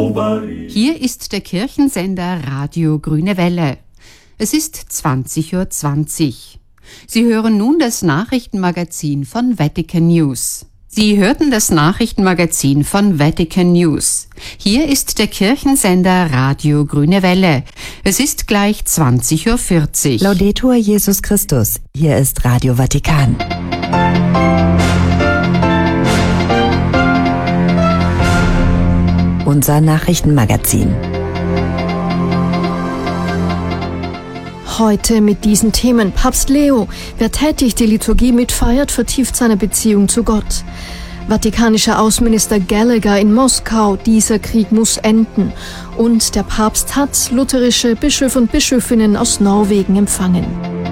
Hier ist der Kirchensender Radio Grüne Welle. Es ist 20:20 Uhr. Sie hören nun das Nachrichtenmagazin von Vatican News. Sie hörten das Nachrichtenmagazin von Vatican News. Hier ist der Kirchensender Radio Grüne Welle. Es ist gleich 20:40 Uhr. Laudetur Jesus Christus. Hier ist Radio Vatikan. Unser Nachrichtenmagazin. Heute mit diesen Themen. Papst Leo, wer tätig die Liturgie mitfeiert, vertieft seine Beziehung zu Gott. Vatikanischer Außenminister Gallagher in Moskau, dieser Krieg muss enden. Und der Papst hat lutherische Bischöfe und Bischöfinnen aus Norwegen empfangen.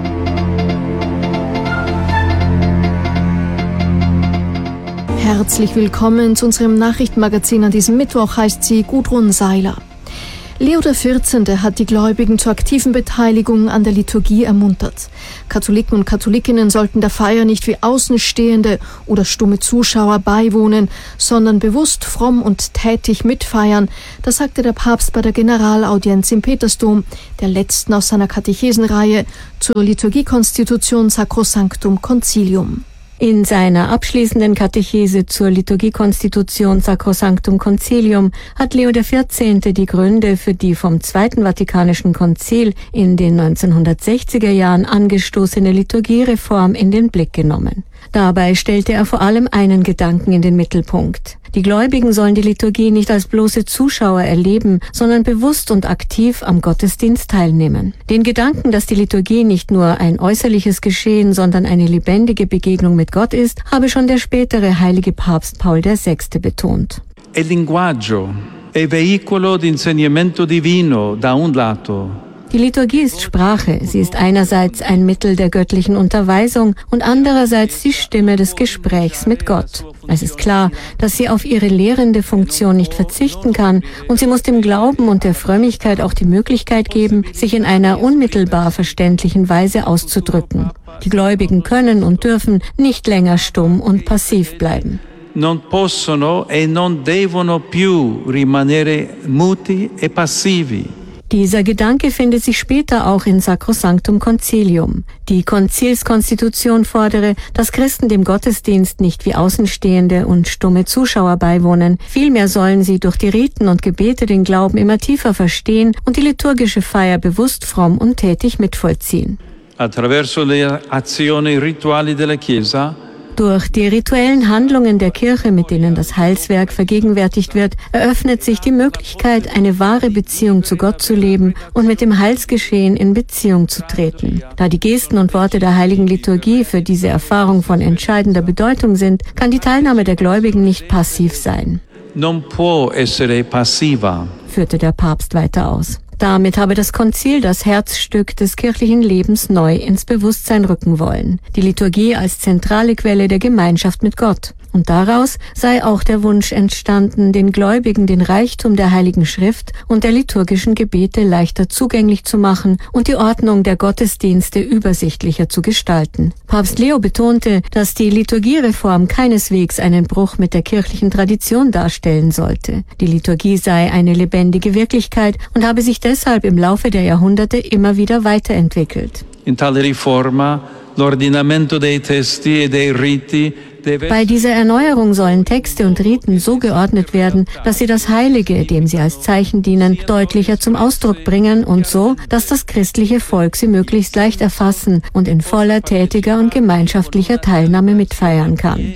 Herzlich willkommen zu unserem Nachrichtenmagazin an diesem Mittwoch, heißt sie Gudrun Seiler. Leo XIV. Hat die Gläubigen zur aktiven Beteiligung an der Liturgie ermuntert. Katholiken und Katholikinnen sollten der Feier nicht wie Außenstehende oder stumme Zuschauer beiwohnen, sondern bewusst, fromm und tätig mitfeiern. Das sagte der Papst bei der Generalaudienz im Petersdom, der letzten aus seiner Katechesenreihe zur Liturgiekonstitution Sacrosanctum Concilium. In seiner abschließenden Katechese zur Liturgiekonstitution Sacrosanctum Concilium hat Leo XIV. Die Gründe für die vom Zweiten Vatikanischen Konzil in den 1960er Jahren angestoßene Liturgiereform in den Blick genommen. Dabei stellte er vor allem einen Gedanken in den Mittelpunkt. Die Gläubigen sollen die Liturgie nicht als bloße Zuschauer erleben, sondern bewusst und aktiv am Gottesdienst teilnehmen. Den Gedanken, dass die Liturgie nicht nur ein äußerliches Geschehen, sondern eine lebendige Begegnung mit Gott ist, habe schon der spätere heilige Papst Paul VI. Betont. Il linguaggio è veicolo di insegnamento divino da un lato. Die Liturgie ist Sprache. Sie ist einerseits ein Mittel der göttlichen Unterweisung und andererseits die Stimme des Gesprächs mit Gott. Es ist klar, dass sie auf ihre lehrende Funktion nicht verzichten kann und sie muss dem Glauben und der Frömmigkeit auch die Möglichkeit geben, sich in einer unmittelbar verständlichen Weise auszudrücken. Die Gläubigen können und dürfen nicht länger stumm und passiv bleiben. Non possono e non devono più rimanere muti e passivi. Dieser Gedanke findet sich später auch in Sacrosanctum Concilium. Die Konzilskonstitution fordere, dass Christen dem Gottesdienst nicht wie Außenstehende und stumme Zuschauer beiwohnen. Vielmehr sollen sie durch die Riten und Gebete den Glauben immer tiefer verstehen und die liturgische Feier bewusst, fromm und tätig mitvollziehen. Attraverso le azioni rituali della Chiesa. Durch die rituellen Handlungen der Kirche, mit denen das Heilswerk vergegenwärtigt wird, eröffnet sich die Möglichkeit, eine wahre Beziehung zu Gott zu leben und mit dem Heilsgeschehen in Beziehung zu treten. Da die Gesten und Worte der Heiligen Liturgie für diese Erfahrung von entscheidender Bedeutung sind, kann die Teilnahme der Gläubigen nicht passiv sein. Non può essere passiva, führte der Papst weiter aus. Damit habe das Konzil das Herzstück des kirchlichen Lebens neu ins Bewusstsein rücken wollen. Die Liturgie als zentrale Quelle der Gemeinschaft mit Gott. Und daraus sei auch der Wunsch entstanden, den Gläubigen den Reichtum der Heiligen Schrift und der liturgischen Gebete leichter zugänglich zu machen und die Ordnung der Gottesdienste übersichtlicher zu gestalten. Papst Leo betonte, dass die Liturgiereform keineswegs einen Bruch mit der kirchlichen Tradition darstellen sollte. Die Liturgie sei eine lebendige Wirklichkeit und habe sich deshalb im Laufe der Jahrhunderte immer wieder weiterentwickelt. In tale riforma l'ordinamento dei testi e dei riti. Bei dieser Erneuerung sollen Texte und Riten so geordnet werden, dass sie das Heilige, dem sie als Zeichen dienen, deutlicher zum Ausdruck bringen und so, dass das christliche Volk sie möglichst leicht erfassen und in voller, tätiger und gemeinschaftlicher Teilnahme mitfeiern kann.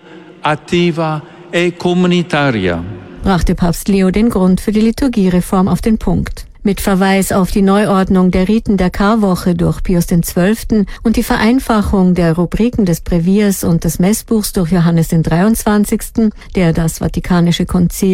Attiva e comunitaria. Brachte Papst Leo den Grund für die Liturgiereform auf den Punkt. Mit Verweis auf die Neuordnung der Riten der Karwoche durch Pius XII. Und die Vereinfachung der Rubriken des Breviers und des Messbuchs durch Johannes den 23., der das Vatikanische Konzil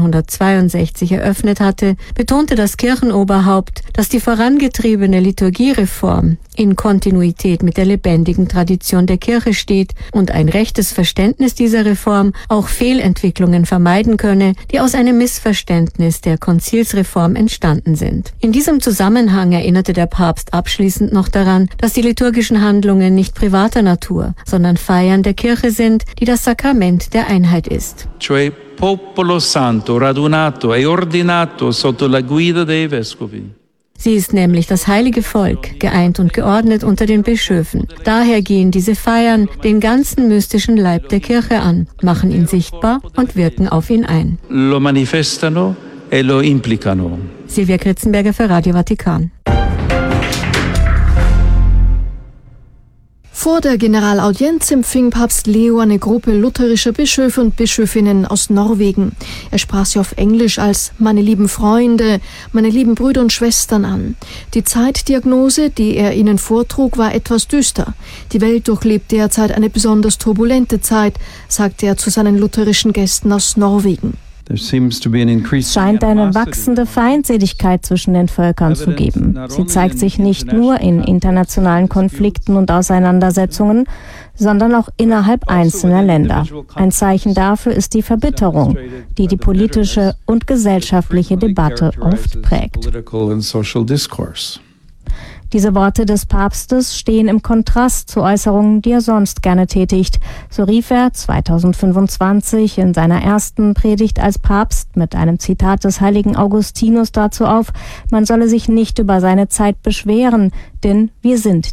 1962 eröffnet hatte, betonte das Kirchenoberhaupt, dass die vorangetriebene Liturgiereform in Kontinuität mit der lebendigen Tradition der Kirche steht und ein rechtes Verständnis dieser Reform auch Fehlentwicklungen vermeiden könne, die aus einem Missverständnis der Konzilsreform entstanden vorhanden sind. In diesem Zusammenhang erinnerte der Papst abschließend noch daran, dass die liturgischen Handlungen nicht privater Natur, sondern Feiern der Kirche sind, die das Sakrament der Einheit ist. Cioè popolo santo, radunato e ordinato sotto la guida dei vescovi. Sie ist nämlich das heilige Volk, geeint und geordnet unter den Bischöfen. Daher gehen diese Feiern den ganzen mystischen Leib der Kirche an, machen ihn sichtbar und wirken auf ihn ein. Lo manifestano e lo implicano. Silvia Kritzenberger für Radio Vatikan. Vor der Generalaudienz empfing Papst Leo eine Gruppe lutherischer Bischöfe und Bischöfinnen aus Norwegen. Er sprach sie auf Englisch als »meine lieben Freunde«, »meine lieben Brüder und Schwestern« an. Die Zeitdiagnose, die er ihnen vortrug, war etwas düster. Die Welt durchlebt derzeit eine besonders turbulente Zeit, sagte er zu seinen lutherischen Gästen aus Norwegen. Es scheint eine wachsende Feindseligkeit zwischen den Völkern zu geben. Sie zeigt sich nicht nur in internationalen Konflikten und Auseinandersetzungen, sondern auch innerhalb einzelner Länder. Ein Zeichen dafür ist die Verbitterung, die die politische und gesellschaftliche Debatte oft prägt. Diese Worte des Papstes stehen im Kontrast zu Äußerungen, die er sonst gerne tätigt. So rief er 2025 in seiner ersten Predigt als Papst mit einem Zitat des heiligen Augustinus dazu auf, man solle sich nicht über seine Zeit beschweren, denn wir sind